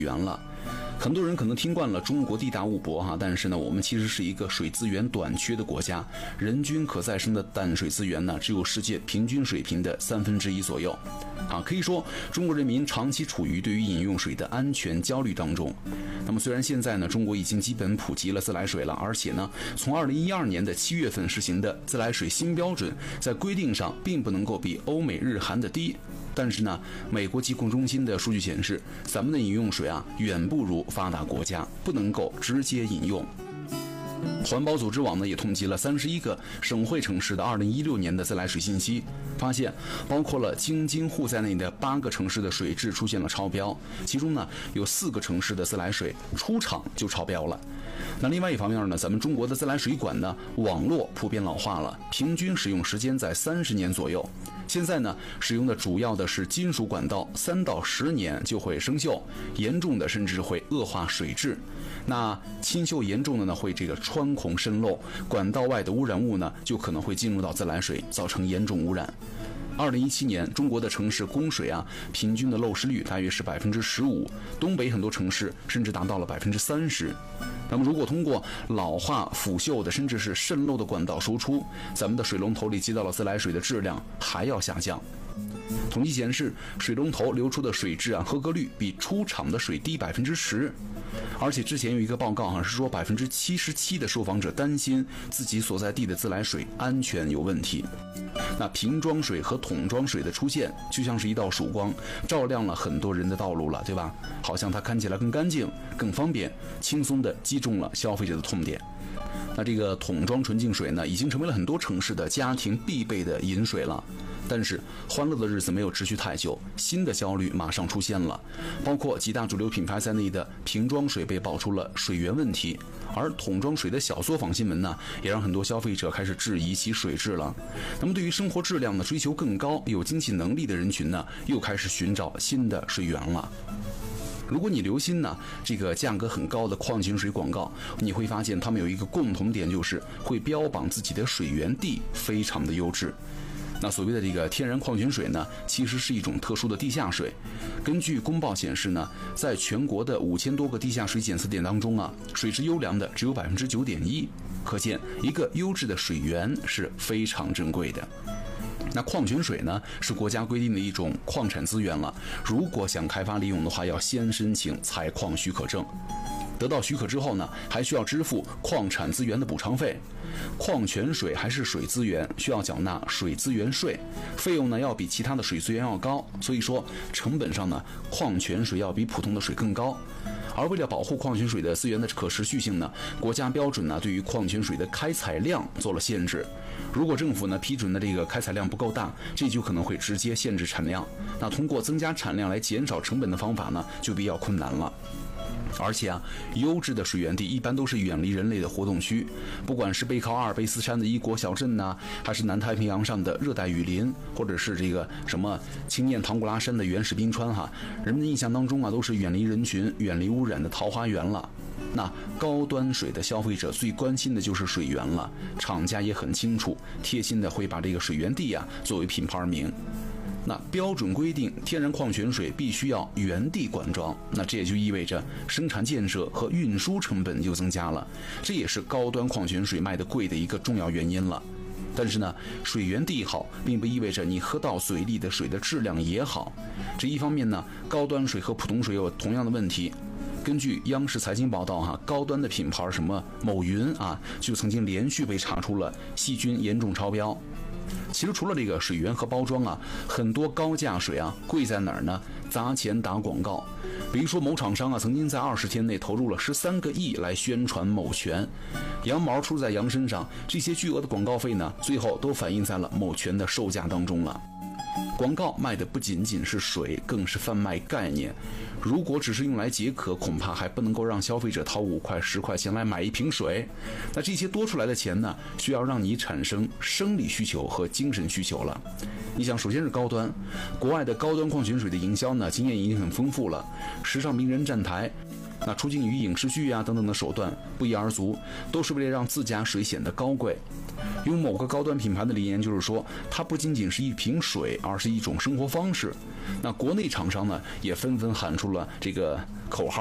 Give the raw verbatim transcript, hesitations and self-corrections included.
源了。很多人可能听惯了中国地大物博哈，但是呢，我们其实是一个水资源短缺的国家，人均可再生的淡水资源呢，只有世界平均水平的三分之一左右。啊，可以说中国人民长期处于对于饮用水的安全焦虑当中。那么虽然现在呢，中国已经基本普及了自来水了，而且呢，从二零一二年的七月份实行的自来水新标准，在规定上并不能够比欧美日韩的低。但是呢，美国疾控中心的数据显示，咱们的饮用水啊，远不如发达国家，不能够直接饮用。环保组织网呢也统计了三十一个省会城市的二零一六年的自来水信息，发现包括了京津沪在内的八个城市的水质出现了超标，其中呢有四个城市的自来水出厂就超标了。那另外一方面呢，咱们中国的自来水管呢网络普遍老化了，平均使用时间在三十年左右。现在呢，使用的主要的是金属管道，三到十年就会生锈，严重的甚至会恶化水质。那侵锈严重的呢，会这个穿孔渗漏，管道外的污染物呢，就可能会进入到自来水，造成严重污染。二零一七年，中国的城市供水啊，平均的漏失率大约是百分之十五，东北很多城市甚至达到了百分之三十。那么，如果通过老化、腐朽的，甚至是渗漏的管道输出，咱们的水龙头里接到了自来水的质量还要下降。统计显示，水龙头流出的水质啊，合格率比出厂的水低百分之十。而且之前有一个报告啊，是说百分之七十七的受访者担心自己所在地的自来水安全有问题。那瓶装水和桶装水的出现，就像是一道曙光，照亮了很多人的道路了，对吧？好像它看起来更干净、更方便，轻松地击中了消费者的痛点。那这个桶装纯净水呢，已经成为了很多城市的家庭必备的饮水了。但是欢乐的日子没有持续太久，新的焦虑马上出现了，包括几大主流品牌在内的瓶装水被爆出了水源问题，而桶装水的小作坊新闻呢，也让很多消费者开始质疑其水质了。那么对于生活质量的追求更高、有经济能力的人群呢，又开始寻找新的水源了。如果你留心呢，这个价格很高的矿泉水广告，你会发现他们有一个共同点，就是会标榜自己的水源地非常的优质。那所谓的这个天然矿泉水呢，其实是一种特殊的地下水。根据公报显示呢，在全国的五千多个地下水检测点当中啊，水质优良的只有百分之九点一，可见一个优质的水源是非常珍贵的。那矿泉水呢，是国家规定的一种矿产资源了，如果想开发利用的话，要先申请采矿许可证。得到许可之后呢，还需要支付矿产资源的补偿费。矿泉水还是水资源，需要缴纳水资源税，费用呢要比其他的水资源要高，所以说成本上呢，矿泉水要比普通的水更高。而为了保护矿泉水的资源的可持续性呢，国家标准呢对于矿泉水的开采量做了限制。如果政府呢批准的这个开采量不够大，这就可能会直接限制产量。那通过增加产量来减少成本的方法呢，就比较困难了。而且啊，优质的水源地一般都是远离人类的活动区，不管是背靠阿尔卑斯山的异国小镇呐、啊，还是南太平洋上的热带雨林，或者是这个什么青念唐古拉山的原始冰川哈，人们的印象当中啊，都是远离人群、远离污染的桃花源了。那高端水的消费者最关心的就是水源了，厂家也很清楚，贴心的会把这个水源地啊作为品牌名。那标准规定，天然矿泉水必须要原地管装，那这也就意味着生产建设和运输成本就增加了，这也是高端矿泉水卖得贵的一个重要原因了。但是呢，水源地好，并不意味着你喝到嘴里的水的质量也好。这一方面呢，高端水和普通水有同样的问题。根据央视财经报道哈，高端的品牌什么某云啊，就曾经连续被查出了细菌严重超标。其实除了这个水源和包装啊，很多高价水啊贵在哪儿呢？砸钱打广告。比如说某厂商啊，曾经在二十天内投入了十三个亿来宣传某泉，羊毛出在羊身上，这些巨额的广告费呢，最后都反映在了某泉的售价当中了。广告卖的不仅仅是水，更是贩卖概念。如果只是用来解渴，恐怕还不能够让消费者掏五块十块钱来买一瓶水。那这些多出来的钱呢，需要让你产生生理需求和精神需求了。你想，首先是高端，国外的高端矿泉水的营销呢，经验已经很丰富了。时尚名人站台， 那出镜于影视剧啊等等的手段不一而足，都是为了让自家水显得高贵。用某个高端品牌的理念就是说，它不仅仅是一瓶水，而是一种生活方式。那国内厂商呢，也纷纷喊出了这个口号。